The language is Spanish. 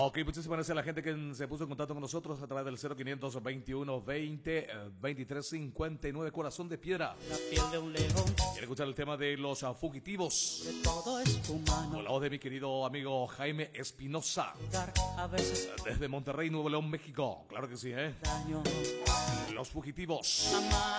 Ok, muchísimas gracias a la gente que se puso en contacto con nosotros a través del 0521 20 23 59, Corazón de Piedra. La piel de un león. Quiere escuchar el tema de los fugitivos. De todo es humano. Con la voz de mi querido amigo Jaime Espinosa. A veces Desde Monterrey, Nuevo León, México. Claro que sí, ¿eh? daño. Los fugitivos. Amar.